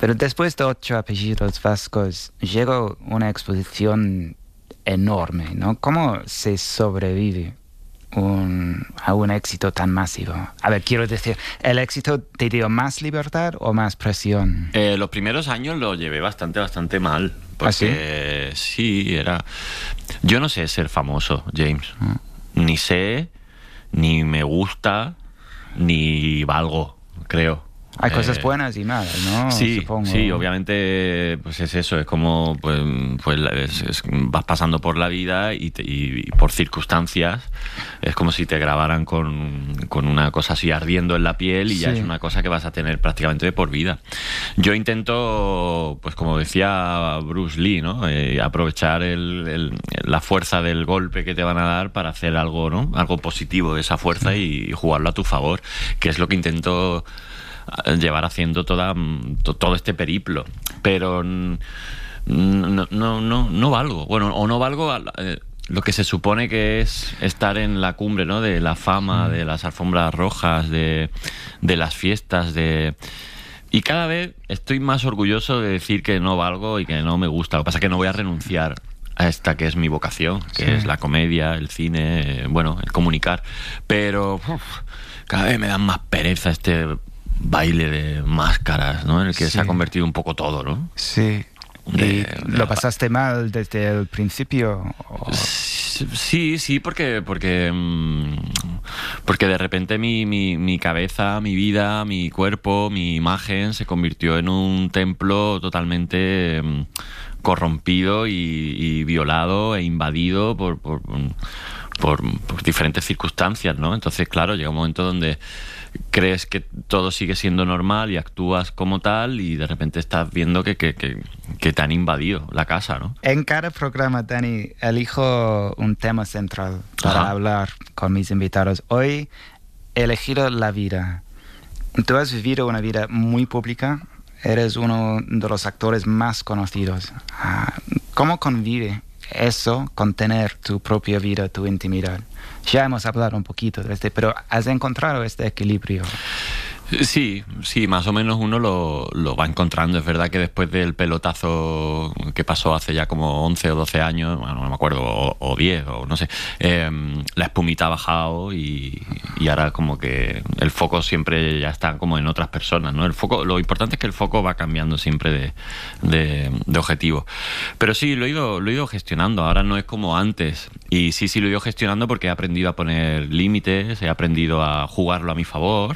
Pero después de 8 apellidos vascos, llegó una exposición enorme, ¿no? ¿Cómo se sobrevive a un éxito tan masivo? A ver, quiero decir, ¿el éxito te dio más libertad o más presión? Los primeros años lo llevé bastante mal. Porque sí, era... Yo no sé ser famoso, James. Ni sé, ni me gusta, ni valgo, creo. Hay cosas buenas y malas, ¿no? Sí, Supongo. sí, obviamente pues es eso, es como pues vas pasando por la vida y por circunstancias es como si te grabaran con una cosa así ardiendo en la piel y ya es una cosa que vas a tener prácticamente de por vida. Yo intento, pues como decía Bruce Lee, ¿no? Aprovechar la fuerza del golpe que te van a dar para hacer algo, ¿no? Algo positivo de esa fuerza y jugarlo a tu favor, que es lo que intento llevar haciendo todo este periplo, pero no valgo, bueno, o no valgo lo que se supone que es estar en la cumbre, ¿no? De la fama, de las alfombras rojas, de las fiestas, y cada vez estoy más orgulloso de decir que no valgo y que no me gusta. Lo que pasa es que no voy a renunciar a esta que es mi vocación, que es la comedia, el cine, bueno, el comunicar, pero cada vez me dan más pereza este baile de máscaras, ¿no? En el que se ha convertido un poco todo, ¿no? Sí. ¿Lo pasaste mal desde el principio? Sí, porque de repente mi cabeza, mi vida, mi cuerpo, mi imagen se convirtió en un templo totalmente corrompido y violado e invadido por diferentes circunstancias, ¿no? Entonces, claro, llega un momento donde crees que todo sigue siendo normal y actúas como tal y de repente estás viendo que te han invadido la casa, ¿no? En cada programa, Dani, elijo un tema central para hablar con mis invitados. Hoy he elegido la vida. Tú has vivido una vida muy pública, eres uno de los actores más conocidos. ¿Cómo convive eso con tener tu propia vida, tu intimidad? Ya hemos hablado un poquito de pero ¿has encontrado este equilibrio? Sí, más o menos uno lo va encontrando. Es verdad que después del pelotazo que pasó hace ya como 11 o 12 años, bueno, no me acuerdo, o 10, o no sé, la espumita ha bajado y ahora como que el foco siempre ya está como en otras personas, ¿no? Lo importante es que el foco va cambiando siempre de objetivo. Pero sí, lo he ido gestionando. Ahora no es como antes. Y sí, lo he ido gestionando porque he aprendido a poner límites, he aprendido a jugarlo a mi favor.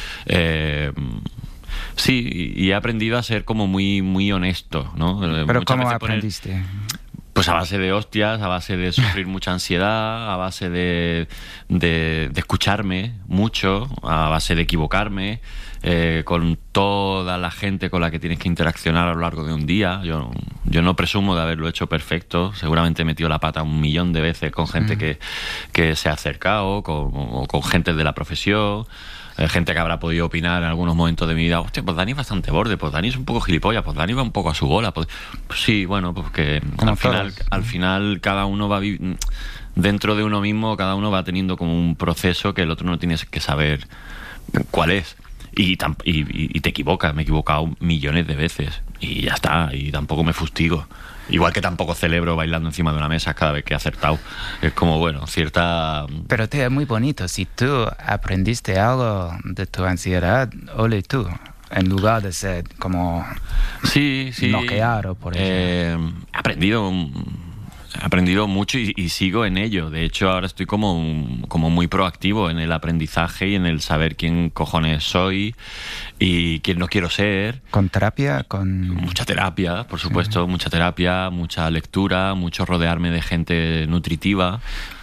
Sí, y he aprendido a ser como muy, muy honesto, ¿no? ¿Pero cómo aprendiste? Pues a base de hostias, a base de sufrir mucha ansiedad, a base de escucharme mucho, a base de equivocarme, con toda la gente con la que tienes que interaccionar a lo largo de un día. Yo no presumo de haberlo hecho perfecto. Seguramente he metido la pata 1.000.000 de veces con gente que se ha acercado, con gente de la profesión. Gente que habrá podido opinar en algunos momentos de mi vida, hostia, pues Dani es bastante borde, pues Dani es un poco gilipollas, pues Dani va un poco a su bola. Pues sí, bueno, pues que al final cada uno va dentro de uno mismo, cada uno va teniendo como un proceso que el otro no tiene que saber cuál es. Y te equivocas, me he equivocado millones de veces y ya está, y tampoco me fustigo. Igual que tampoco celebro bailando encima de una mesa cada vez que he acertado. Es como, bueno, cierta... Pero te es muy bonito. Si tú aprendiste algo de tu ansiedad, ole tú, en lugar de ser como... Sí. Noqueado, por ejemplo. He aprendido mucho y sigo en ello. De hecho, ahora estoy como muy proactivo en el aprendizaje y en el saber quién cojones soy y quién no quiero ser. ¿Con terapia? Mucha terapia, por supuesto. Mucha terapia, mucha lectura, mucho rodearme de gente nutritiva.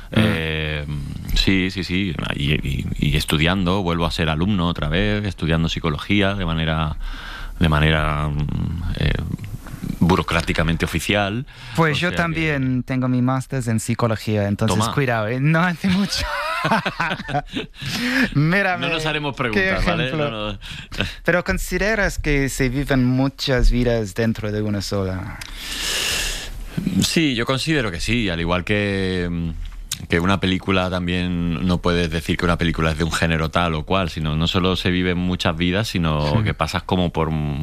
Sí. Y estudiando, vuelvo a ser alumno otra vez, estudiando psicología de manera burocráticamente oficial. Pues yo también tengo mi máster en psicología, entonces cuidado, no hace mucho. Mírame, no nos haremos preguntas, ¿vale? No. Pero ¿consideras que se viven muchas vidas dentro de una sola? Sí, yo considero que sí, al igual que una película también no puedes decir que una película es de un género tal o cual, sino no solo se viven muchas vidas, sino que pasas como por